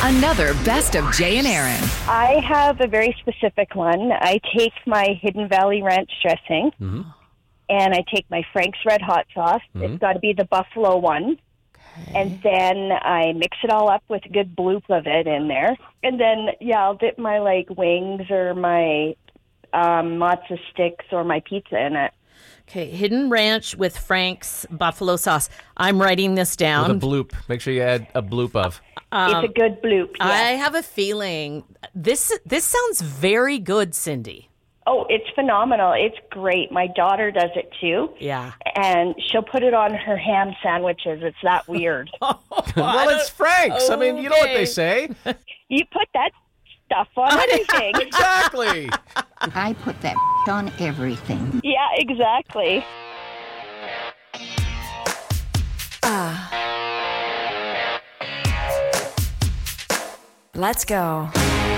Another Best of Jay and Aaron. I have a very specific one. I take my Hidden Valley Ranch dressing, and I take my Frank's Red Hot sauce. It's got to be the buffalo one. And then I mix it all up with a good bloop of it in there. And then, I'll dip my, wings or my matzo sticks or my pizza in it. Okay, Hidden Ranch with Frank's buffalo sauce. I'm writing this down. With a bloop. Make sure you add a bloop of. It's a good bloop, yeah. I have a feeling this sounds very good, Cindy. Oh, it's phenomenal. It's great. My daughter does it too. Yeah. And she'll put it on her ham sandwiches. It's that weird. Well, it's Frank's. I mean, you know what they say. You put that stuff on everything. Exactly. I put that on everything. Yeah, exactly. Let's go.